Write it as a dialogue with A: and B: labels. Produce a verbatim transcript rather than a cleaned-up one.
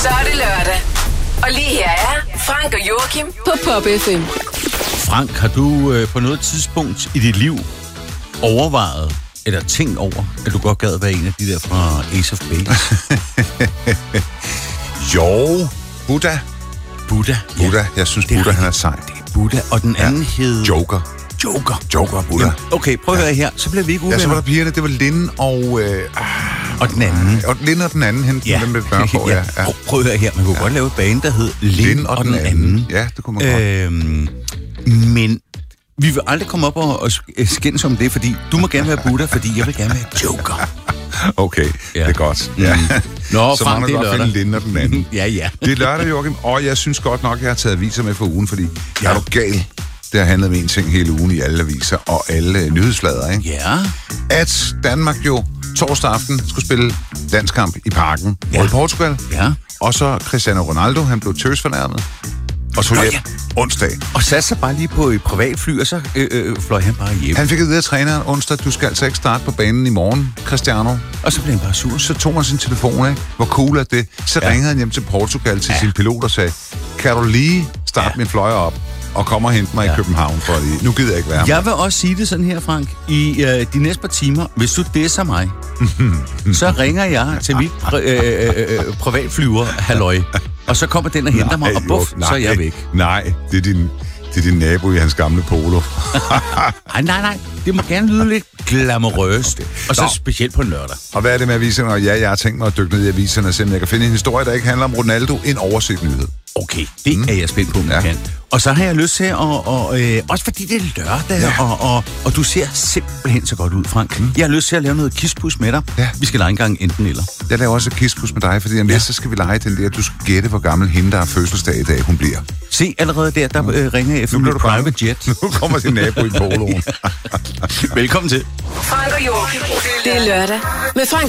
A: Så er det lørdag. Og lige her er Frank og Joachim på Pop F M.
B: Frank, har du øh, på noget tidspunkt i dit liv overvejet eller tænkt over, at du godt gad være en af de der fra Ace of Base?
C: Jo, Buddha.
B: Buddha.
C: Buddha,
B: Ja.
C: jeg synes
B: Det er
C: Buddha han er
B: rigtigt.
C: sej.
B: Det er Buddha, og den anden ja. hed...
C: Joker.
B: Joker.
C: Joker og Buddha.
B: Jamen, okay, prøv at høre her. Så bliver vi ikke
C: Ja, så
B: uvenner.
C: var der pigerne, det var Linde og... Øh,
B: Og den anden.
C: og Linde og den anden, hende
B: Ja.
C: dem med børn på, ja. ja.
B: Prøv, prøv at høre her. Man kunne ja. godt lave et bane, der hed Lind og, og den anden.
C: Ja, det kunne man godt.
B: Øhm, men vi vil aldrig komme op og, og skændes om det, fordi du må gerne være Buddha, fordi jeg vil gerne være Joker.
C: Okay,
B: Ja.
C: det er godt.
B: Mm.
C: Ja.
B: Nå,
C: så
B: Frank,
C: må
B: det er
C: man godt
B: lørdag.
C: finde Linde og den anden.
B: Ja, ja.
C: Det er lørdag, Joachim, og jeg synes godt nok, jeg har taget aviser med for ugen, fordi jeg er jo gal. Det har handlet om en ting hele ugen i alle aviser og alle nyhedsflader, ikke?
B: Ja.
C: At Danmark jo torsdag aften skulle spille landskamp i Parken
B: Ja.
C: mod Portugal.
B: Ja.
C: Og så Cristiano Ronaldo, han blev tøsfornærmet. Og tog
B: Nå,
C: hjem
B: ja.
C: onsdag.
B: Og satte sig bare lige på et privatfly, og så øh, øh, fløj han bare hjem.
C: Han fik at vide af træneren onsdag, du skal altså ikke starte på banen i morgen, Cristiano.
B: Og så blev han bare sur.
C: Så tog han sin telefon, ikke? Hvor cool er det? Så
B: Ja.
C: ringede han hjem til Portugal til
B: Ja.
C: sin pilot og sagde, kan du lige starte
B: Ja.
C: min fløjer op og komme og hente mig
B: Ja.
C: i København, for lige. Nu gider jeg ikke være med.
B: Jeg vil også sige det sådan her, Frank. I øh, de næste par timer, hvis du disser mig, så ringer jeg til mit pri- øh, øh, øh, privatflyver, halløj. Og så kommer den og henter mig, og buff,
C: jo,
B: så er jeg væk.
C: Nej, det er din, det er din nabo i hans gamle polo.
B: Ej, nej, nej. Det må gerne lyde lidt glamourøst. Og så
C: Nå.
B: specielt på en lørdag.
C: Og hvad er det med aviserne? Og ja, jeg har tænkt mig at dykke ned i aviserne og se, om jeg kan finde en historie, der ikke handler om Ronaldo. En overset nyhed.
B: Okay, det mm. er jeg spændt på, om
C: Ja.
B: ja. kan. Og så har jeg lyst til at... Og, og, øh, også fordi det er lørdag,
C: Ja.
B: ja. og, og, og du ser simpelthen så godt ud, Frank. Mm. Jeg har lyst til at lave noget kispus med dig.
C: Ja.
B: Vi skal lege en gang enten eller.
C: Jeg laver også et kispus med dig, fordi om lidt, så skal vi lege den der, du skal gætte, hvor gammel hende, der har fødselsdag i dag, hun bliver.
B: Se, allerede der, der øh, ringer jeg efter
C: Nu bliver
B: mit
C: du bange.
B: private jet.
C: Nu kommer din nabo i poloen.
B: Velkommen til.
A: Frank og Joachim. Det er lørdag med Frank